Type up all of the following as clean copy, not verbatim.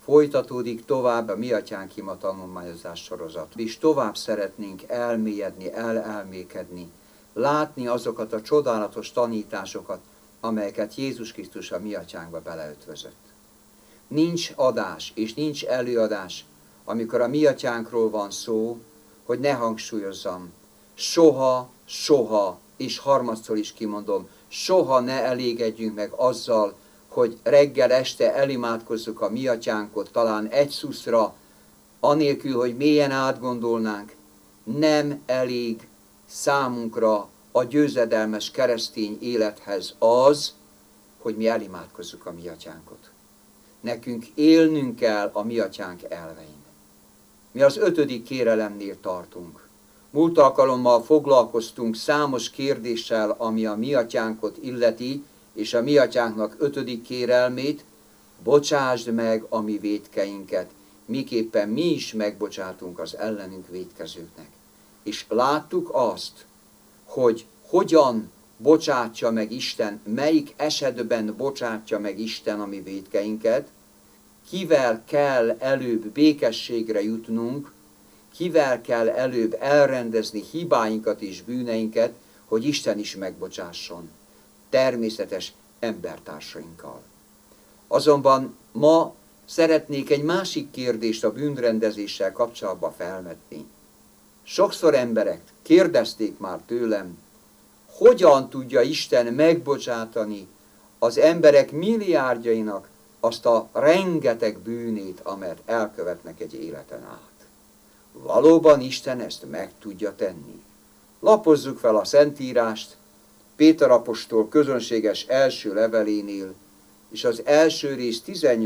Folytatódik tovább a Mi Atyánk ima tanulmányozás sorozat. És tovább szeretnénk elmélyedni, elelmékedni, látni azokat a csodálatos tanításokat, amelyeket Jézus Krisztus a Mi Atyánkba beleötvözött. Nincs adás és nincs előadás, amikor a Mi Atyánkról van szó, hogy ne hangsúlyozzam, soha, és harmadszor is kimondom, soha ne elégedjünk meg azzal, hogy reggel este elimádkozzuk a Mi Atyánkot, talán egy szuszra, anélkül, hogy mélyen átgondolnánk. Nem elég számunkra a győzedelmes keresztény élethez az, hogy mi elimádkozzuk a Mi Atyánkot. Nekünk élnünk kell a Mi Atyánk elvein. Mi az 5. kérelemnél tartunk. Múlt alkalommal foglalkoztunk számos kérdéssel, ami a Mi Atyánkot illeti, és a Mi Atyánknak 5. kérelmét, bocsásd meg a mi vétkeinket, miképpen mi is megbocsátunk az ellenünk vétkezőknek. És láttuk azt, hogy hogyan bocsátja meg Isten, melyik esetben bocsátja meg Isten a mi vétkeinket, kivel kell előbb békességre jutnunk, kivel kell előbb elrendezni hibáinkat és bűneinket, hogy Isten is megbocsásson. Természetes embertársainkkal. Azonban ma szeretnék egy másik kérdést a bűnrendezéssel kapcsolatban felvetni. Sokszor emberek kérdezték már tőlem, hogyan tudja Isten megbocsátani az emberek milliárdjainak azt a rengeteg bűnét, amelyet elkövetnek egy életen át. Valóban Isten ezt meg tudja tenni. Lapozzuk fel a Szentírást, Péter apostol közönséges első levelénél, és az első rész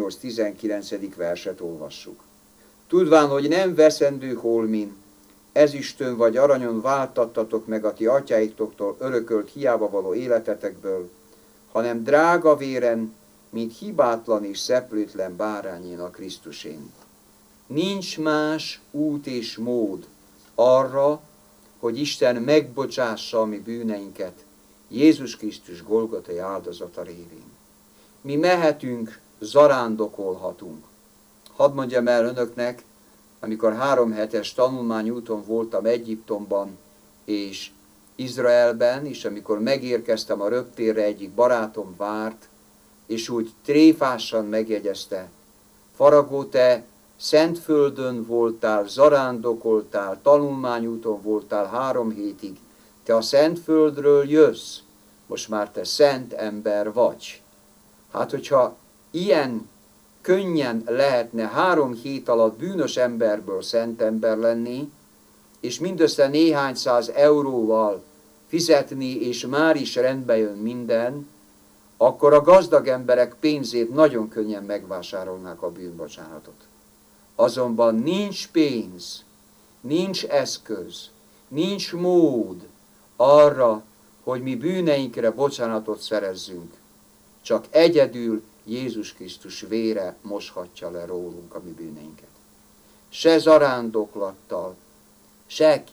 18-19. verset olvassuk. Tudván, hogy nem veszendő holmin, ezüstön vagy aranyon váltattatok meg a ti atyáitoktól örökölt hiába való életetekből, hanem drága véren, mint hibátlan és szeplőtlen bárányén a Krisztusén. Nincs más út és mód arra, hogy Isten megbocsássa a mi bűneinket Jézus Krisztus Golgotai áldozata révén. Mi mehetünk, zarándokolhatunk. Hadd mondjam el önöknek, amikor 3 hetes tanulmányúton voltam Egyiptomban és Izraelben, és amikor megérkeztem a röptérre, egyik barátom várt, és úgy tréfásan megjegyezte, Faragó, te Szentföldön voltál, zarándokoltál, tanulmányúton voltál 3 hétig, te a Szentföldről jössz, most már te szent ember vagy. Hát, hogyha ilyen könnyen lehetne 3 hét alatt bűnös emberből szent ember lenni, és mindössze néhány száz euróval fizetni, és már is rendbe jön minden, akkor a gazdag emberek pénzét nagyon könnyen megvásárolnák a bűnbocsánatot. Azonban nincs pénz, nincs eszköz, nincs mód arra, hogy mi bűneinkre bocsánatot szerezzünk. Csak egyedül Jézus Krisztus vére moshatja le rólunk a mi bűneinket. Se zarándoklattal, se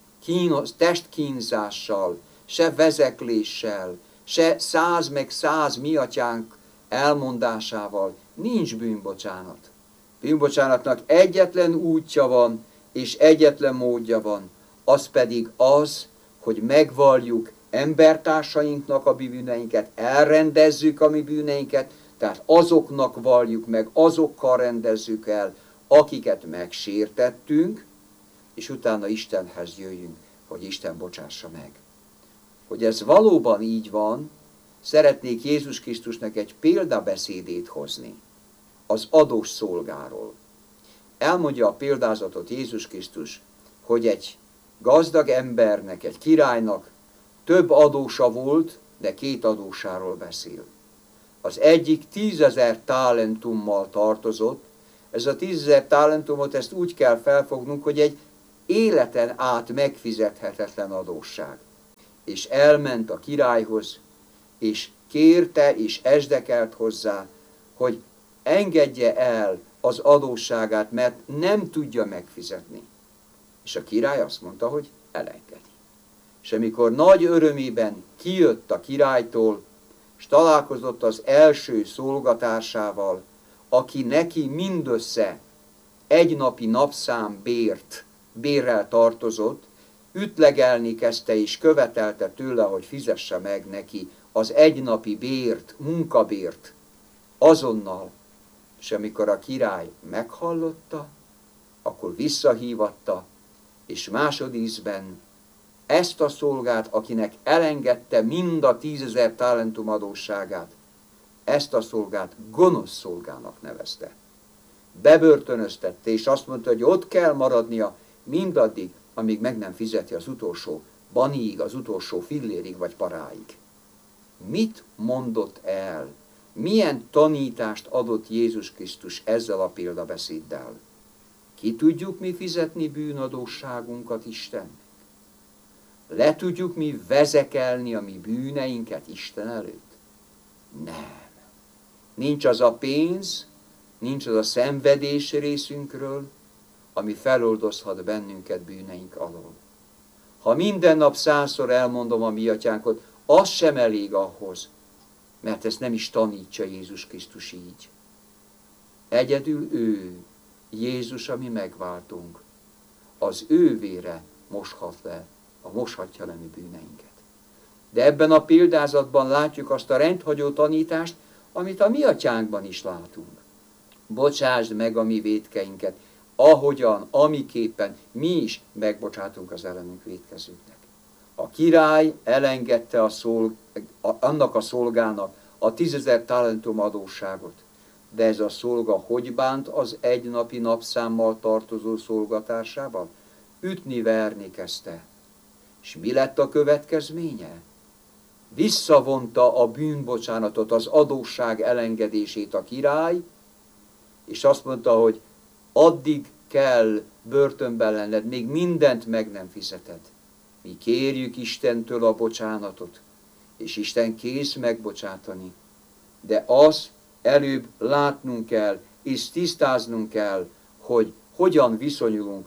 testkínzással, se vezekléssel, se 100 meg 100 Mi Atyánk elmondásával nincs bűnbocsánat. Bűnbocsánatnak egyetlen útja van, és egyetlen módja van, az pedig az, hogy megvalljuk embertársainknak a mi bűneinket, elrendezzük a mi bűneinket, tehát azoknak valljuk meg, azokkal rendezzük el, akiket megsértettünk, és utána Istenhez jöjjünk, hogy Isten bocsássa meg. Hogy ez valóban így van, szeretnék Jézus Krisztusnak egy példabeszédét hozni az adós szolgáról. Elmondja a példázatot Jézus Krisztus, hogy egy gazdag embernek, egy királynak több adósa volt, de 2 adósáról beszél. Az egyik 10 000 talentummal tartozott. Ez a 10 000 talentumot, ezt úgy kell felfognunk, hogy egy életen át megfizethetetlen adósság. És elment a királyhoz, és kérte és esdekelt hozzá, hogy engedje el az adósságát, mert nem tudja megfizetni. És a király azt mondta, hogy elengedi. És amikor nagy örömében kijött a királytól, és találkozott az első szolgatársával, aki neki mindössze egy napi napszám bérrel tartozott, ütlegelni kezdte és követelte tőle, hogy fizesse meg neki az egynapi bért, munkabért azonnal. És amikor a király meghallotta, akkor visszahívatta, és másodízben ezt a szolgát, akinek elengedte mind a 10 000 talentum adósságát, ezt a szolgát gonosz szolgának nevezte. Bebörtönöztette, és azt mondta, hogy ott kell maradnia mindaddig, amíg meg nem fizeti az utolsó baníig, az utolsó fillérig vagy paráig. Mit mondott el? Milyen tanítást adott Jézus Krisztus ezzel a példabeszéddel? Ki tudjuk mi fizetni bűnadósságunkat Istennek? Le tudjuk mi vezekelni a mi bűneinket Isten előtt? Nem. Nincs az a pénz, nincs az a szenvedés részünkről, ami feloldozhat bennünket bűneink alól. Ha minden nap 100-szor elmondom a mi atyánkot, az sem elég ahhoz, mert ezt nem is tanítja Jézus Krisztus így. Egyedül ő, Jézus, a mi megváltunk, az ő vére moshatja le mi bűneinket. De ebben a példázatban látjuk azt a rendhagyó tanítást, amit a mi atyánkban is látunk. Bocsásd meg a mi vétkeinket, ahogyan, amiképpen mi is megbocsátunk az ellenünk vétkezőknek. A király elengedte annak a szolgának a 10 000 talentum adósságot, de ez a szolga hogy bánt az egynapi napszámmal tartozó szolgatársával? Ütni-verni kezdte. És mi lett a következménye? Visszavonta a bűnbocsánatot, az adósság elengedését a király, és azt mondta, hogy addig kell börtönben lenned, még mindent meg nem fizeted. Mi kérjük Istentől a bocsánatot, és Isten kész megbocsátani. De az előbb látnunk kell, és tisztáznunk kell, hogy hogyan viszonyulunk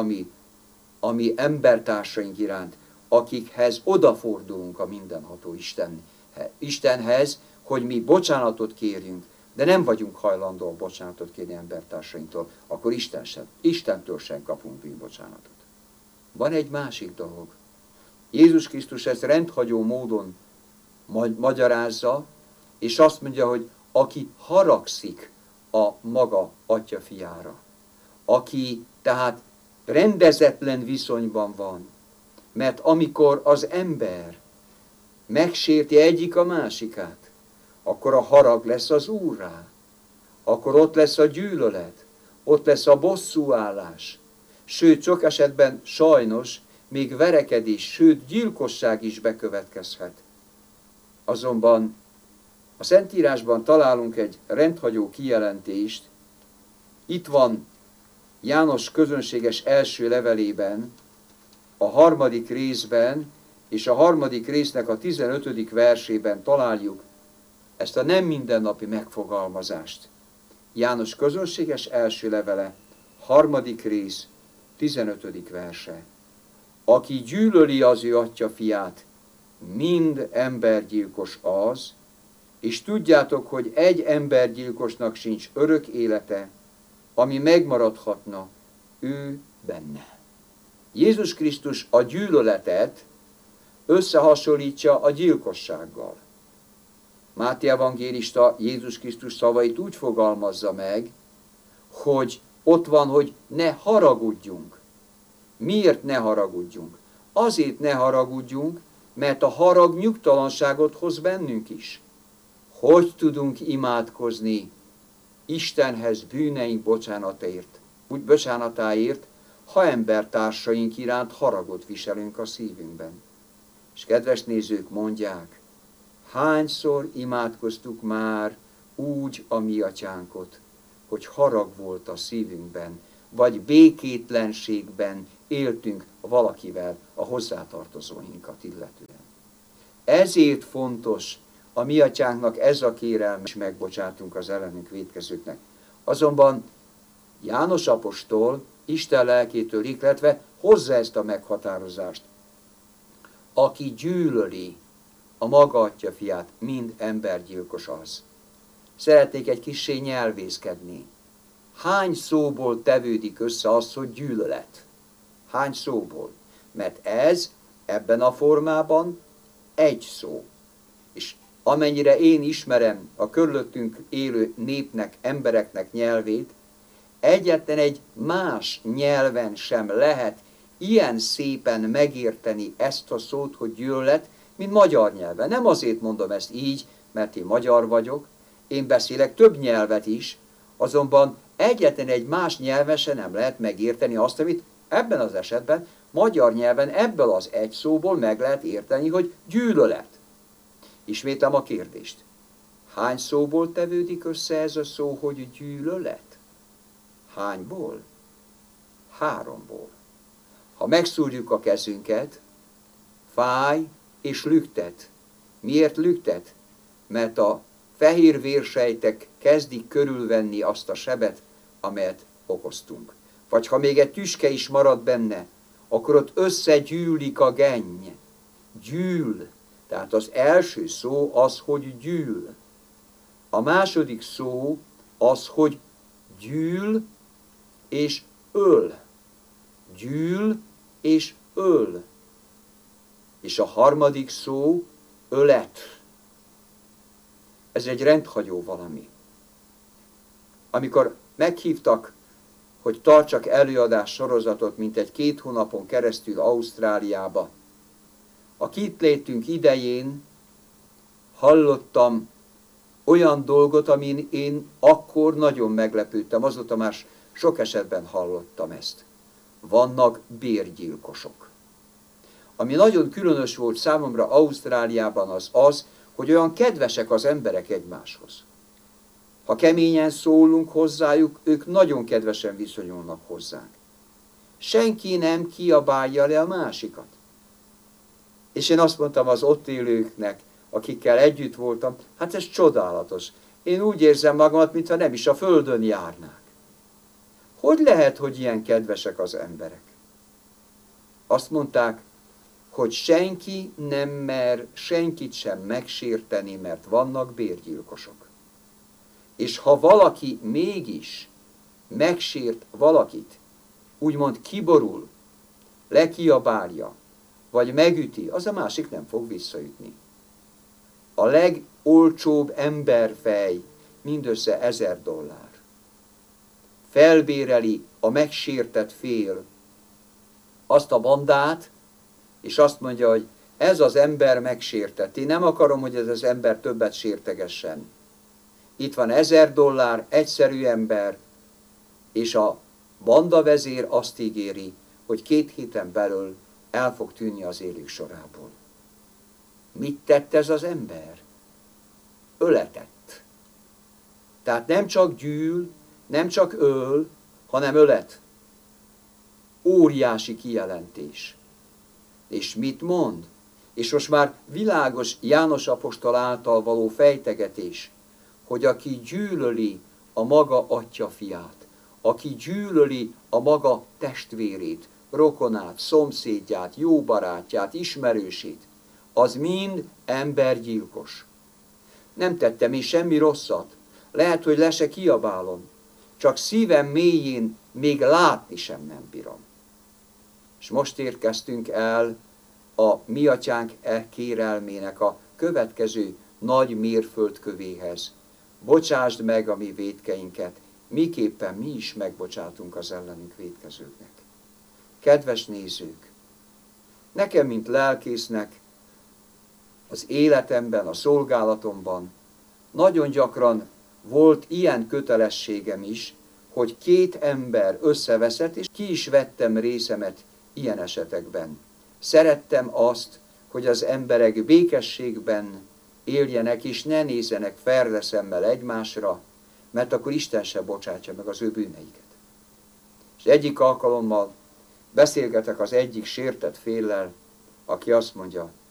a mi embertársaink iránt, akikhez odafordulunk a mindenható Istenhez, hogy mi bocsánatot kérjünk, de nem vagyunk hajlandóak bocsánatot kérni embertársainktól, akkor Istentől sem kapunk bűnbocsánatot. Van egy másik dolog. Jézus Krisztus ezt rendhagyó módon magyarázza, és azt mondja, hogy aki haragszik a maga atya fiára, aki tehát rendezetlen viszonyban van, mert amikor az ember megsérti egyik a másikát, akkor a harag lesz az Úrrá, akkor ott lesz a gyűlölet, ott lesz a bosszúállás, sőt, sok esetben sajnos még verekedés, sőt, gyilkosság is bekövetkezhet. Azonban a Szentírásban találunk egy rendhagyó kijelentést, itt van János közönséges első levelében, a 3. részben, és a 3. résznek a 15. versében találjuk ezt a nem mindennapi megfogalmazást. János közönséges első levele, 3. rész, 15. verse. Aki gyűlöli az ő atya fiát, mind embergyilkos az, és tudjátok, hogy egy embergyilkosnak sincs örök élete, ami megmaradhatna ő benne. Jézus Krisztus a gyűlöletet összehasonlítja a gyilkossággal. Máté evangélista Jézus Krisztus szavait úgy fogalmazza meg, hogy ott van, hogy ne haragudjunk. Miért ne haragudjunk? Azért ne haragudjunk, mert a harag nyugtalanságot hoz bennünk is. Hogy tudunk imádkozni Istenhez bűneink bocsánatáért, ha embertársaink iránt haragot viselünk a szívünkben? És kedves nézők, mondják, hányszor imádkoztuk már úgy a mi atyánkot, hogy harag volt a szívünkben, vagy békétlenségben éltünk valakivel a hozzátartozóinkat illetően. Ezért fontos a mi atyánknak ez a kérelme, és megbocsátunk az ellenünk vétkezőknek. Azonban János apostol Isten lelkétől ihletve hozza ezt a meghatározást. Aki gyűlöli a maga atya fiát, mind embergyilkos az. szeretnék egy kissé nyelvészkedni. Hány szóból tevődik össze az, hogy gyűlölet? Hány szóból? Mert ez ebben a formában egy szó. És amennyire én ismerem a körülöttünk élő népnek, embereknek nyelvét, egyetlen egy más nyelven sem lehet ilyen szépen megérteni ezt a szót, hogy gyűlölet, mint magyar nyelven. Nem azért mondom ezt így, mert én magyar vagyok, én beszélek több nyelvet is, azonban egyetlen egy más nyelven se nem lehet megérteni azt, amit ebben az esetben magyar nyelven ebből az egy szóból meg lehet érteni, hogy gyűlölet. Ismétlem a kérdést. Hány szóból tevődik össze ez a szó, hogy gyűlölet? Hányból? 3-ból. Ha megszúrjuk a kezünket, fáj és lüktet. Miért lüktet? Mert a fehér vérsejtek kezdik körülvenni azt a sebet, amelyet okoztunk. Vagy ha még egy tüske is marad benne, akkor ott összegyűlik a genny. Gyűl. Tehát az első szó az, hogy gyűl. A második szó az, hogy gyűl és öl. Gyűl és öl. És a harmadik szó ölet. Ez egy rendhagyó valami. Amikor meghívtak, hogy tartsak előadás sorozatot, mint egy 2 hónapon keresztül Ausztráliába, a kintlétünk idején hallottam olyan dolgot, amin én akkor nagyon meglepődtem, azóta már sok esetben hallottam ezt. Vannak bérgyilkosok. Ami nagyon különös volt számomra Ausztráliában az, hogy olyan kedvesek az emberek egymáshoz. Ha keményen szólunk hozzájuk, ők nagyon kedvesen viszonyulnak hozzánk. Senki nem kiabálja le a másikat. És én azt mondtam az ott élőknek, akikkel együtt voltam, hát ez csodálatos. Én úgy érzem magamat, mintha nem is a földön járnák. Hogy lehet, hogy ilyen kedvesek az emberek? Azt mondták, hogy senki nem mer senkit sem megsérteni, mert vannak bérgyilkosok. És ha valaki mégis megsért valakit, úgymond kiborul, lekiabálja, vagy megüti, az a másik nem fog visszaütni. A legolcsóbb emberfej mindössze $1000. Felbéreli a megsértett fél azt a bandát, és azt mondja, hogy ez az ember megsértett. Én nem akarom, hogy ez az ember többet sértegessen. Itt van $1000, egyszerű ember, és a bandavezér azt ígéri, hogy 2 héten belül el fog tűnni az élők sorából. Mit tett ez az ember? Öletett. Tehát nem csak gyűl, nem csak öl, hanem ölet. Óriási kijelentés. És mit mond? És most már világos János apostol által való fejtegetés, hogy aki gyűlöli a maga atyafiát, aki gyűlöli a maga testvérét, rokonát, szomszédját, jó barátját, ismerősét, az mind embergyilkos. Nem tettem én semmi rosszat, lehet, hogy le se kiabálom, csak szívem mélyén még látni sem nem bírom. És most érkeztünk el a Mi Atyánk kérelmének a következő nagy mérföldkövéhez. Bocsásd meg a mi vétkeinket, miképpen mi is megbocsátunk az ellenünk vétkezőknek. Kedves nézők, nekem, mint lelkésznek, az életemben, a szolgálatomban nagyon gyakran volt ilyen kötelességem is, hogy 2 ember összeveszett, és ki is vettem részemet ilyen esetekben. Szerettem azt, hogy az emberek békességben éljenek, és ne nézzenek ferre szemmel egymásra, mert akkor Isten se bocsátja meg az ő bűneiket. És egyik alkalommal beszélgetek az egyik sértett féllel, aki azt mondja,